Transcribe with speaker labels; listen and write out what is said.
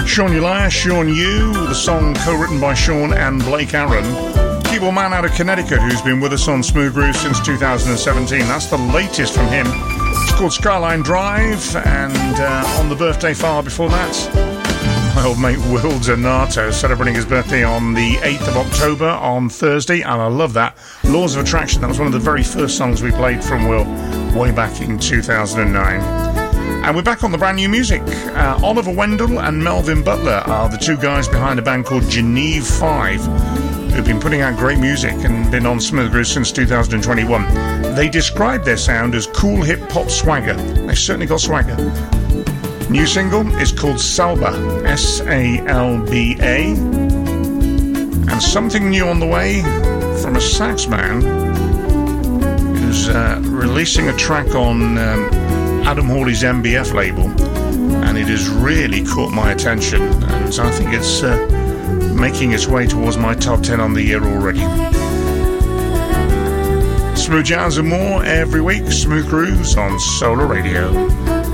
Speaker 1: Sean Ulia, Sean Yu, the song co-written by Sean and Blake Aaron. Keyboard man out of Connecticut who's been with us on Smooth Groove since 2017. That's the latest from him. It's called Skyline Drive, and on the birthday file before that, my old mate Will Donato celebrating his birthday on the 8th of October on Thursday, and I love that. Laws of Attraction, that was one of the very first songs we played from Will way back in 2009. And we're back on the brand new music. Oliver Wendell and Melvin Butler are the two guys behind a band called Geneve 5, who've been putting out great music and been on Smooth Groove since 2021. They describe their sound as cool hip-hop swagger. They've certainly got swagger. New single is called Salba, S-A-L-B-A. And something new on the way from a sax man who's releasing a track on Adam Hawley's MBF label, and it has really caught my attention, and I think it's making its way towards my top 10 on the year already. Smooth jazz and more every week. Smooth Grooves on Solar Radio.